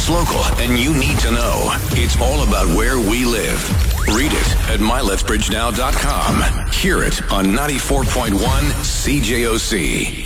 It's local, and you need to know. It's all about where we live. Read it at mylethbridgenow.com. Hear it on 94.1 CJOC.